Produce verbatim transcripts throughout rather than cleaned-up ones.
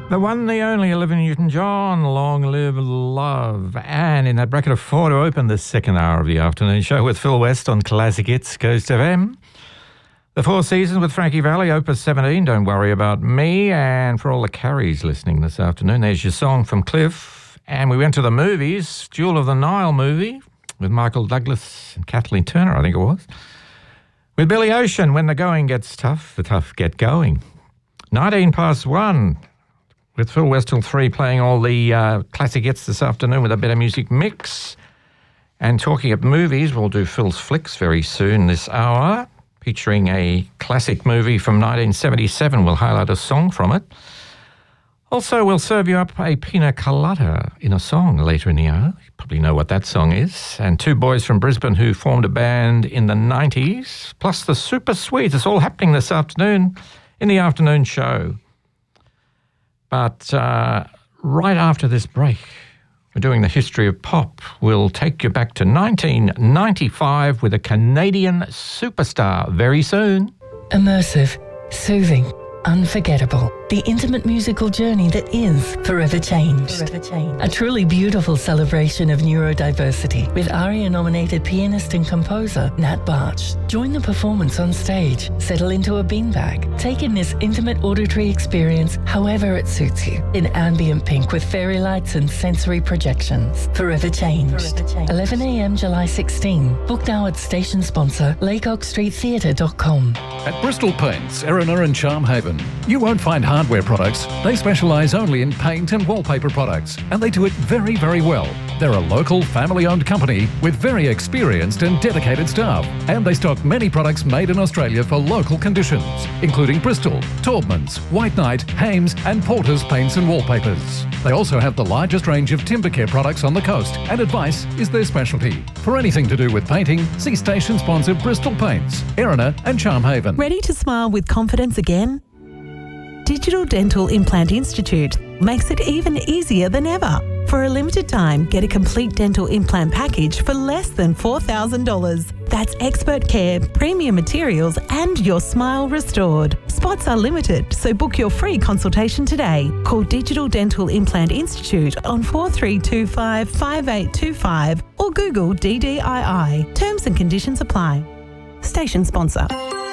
The one, the only, Olivia Newton-John, Long Live Love. And in that bracket of four to open the second hour of the afternoon show with Phil West on Classic Hits, Coast F M. The Four Seasons with Frankie Valli, Opus seventeen, Don't Worry About Me. And for all the Carries listening this afternoon, there's your song from Cliff. And we went to the movies, Jewel of the Nile movie with Michael Douglas and Kathleen Turner, I think it was. With Billy Ocean, When the Going Gets Tough, the Tough Get Going. nineteen past one. With Phil West till three, playing all the uh, classic hits this afternoon with a better music mix. And talking of movies, we'll do Phil's Flicks very soon this hour, featuring a classic movie from nineteen seventy-seven. We'll highlight a song from it. Also, we'll serve you up a pina colada in a song later in the hour. You probably know what that song is. And two boys from Brisbane who formed a band in the nineties, plus the Super Sweets. It's all happening this afternoon in the afternoon show. But uh, right after this break, we're doing the history of pop. We'll take you back to nineteen ninety-five with a Canadian superstar very soon. Immersive, soothing, unforgettable. The intimate musical journey that is Forever Changed. Forever Changed. A truly beautiful celebration of neurodiversity with ARIA-nominated pianist and composer Nat Barch. Join the performance on stage, settle into a beanbag, take in this intimate auditory experience however it suits you. In ambient pink with fairy lights and sensory projections. Forever Changed. Forever Changed. eleven a m July sixteenth. Book now at station sponsor laycock street theatre dot com. At Bristol Paints, Erina and Charmhaven, you won't find hardware products. They specialise only in paint and wallpaper products, and they do it very, very well. They're a local, family-owned company with very experienced and dedicated staff, and they stock many products made in Australia for local conditions, including Bristol, Taubmans, White Knight, Hames and Porter's paints and wallpapers. They also have the largest range of timber care products on the coast, and advice is their specialty. For anything to do with painting, see station sponsor Bristol Paints, Erina and Charmhaven. Ready to smile with confidence again? Digital Dental Implant Institute makes it even easier than ever. For a limited time, get a complete dental implant package for less than four thousand dollars. That's expert care, premium materials, and your smile restored. Spots are limited, so book your free consultation today. Call Digital Dental Implant Institute on four three two five, five eight two five or Google D D I I. Terms and conditions apply. Station sponsor.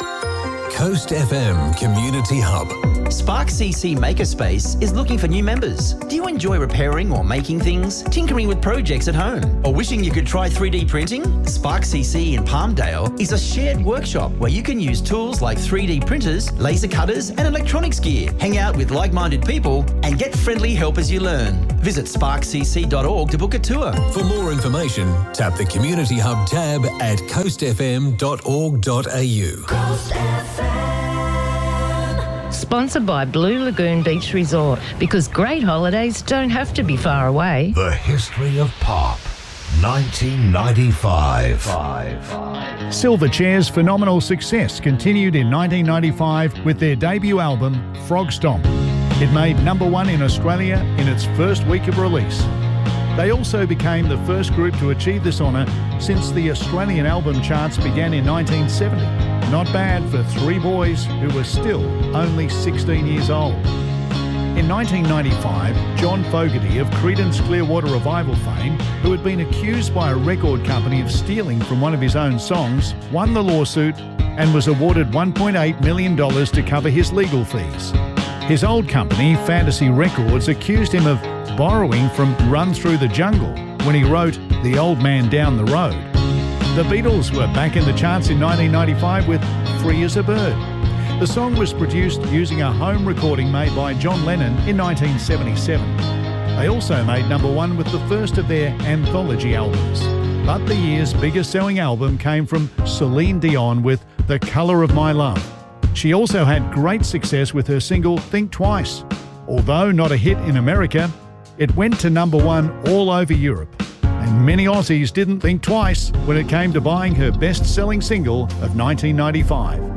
Coast F M Community Hub. Spark C C Makerspace is looking for new members. Do you enjoy repairing or making things, tinkering with projects at home, or wishing you could try three D printing? Spark C C in Palmdale is a shared workshop where you can use tools like three D printers, laser cutters and electronics gear, hang out with like-minded people and get friendly help as you learn. Visit spark c c dot org to book a tour. For more information, tap the Community Hub tab at coast f m dot org dot a u. Coast F M. Sponsored by Blue Lagoon Beach Resort, because great holidays don't have to be far away. The history of pop, nineteen ninety-five. Silverchair's phenomenal success continued in nineteen ninety-five with their debut album, Frog Stomp. It made number one in Australia in its first week of release. They also became the first group to achieve this honour since the Australian album charts began in nineteen seventy. Not bad for three boys who were still only sixteen years old. In nineteen ninety-five, John Fogerty of Creedence Clearwater Revival fame, who had been accused by a record company of stealing from one of his own songs, won the lawsuit and was awarded one point eight million dollars to cover his legal fees. His old company, Fantasy Records, accused him of borrowing from Run Through the Jungle when he wrote The Old Man Down the Road. The Beatles were back in the charts in nineteen ninety-five with Free as a Bird. The song was produced using a home recording made by John Lennon in nineteen seventy-seven. They also made number one with the first of their anthology albums. But the year's biggest selling album came from Celine Dion with The Colour of My Love. She also had great success with her single Think Twice. Although not a hit in America, it went to number one all over Europe. And many Aussies didn't think twice when it came to buying her best-selling single of nineteen ninety-five.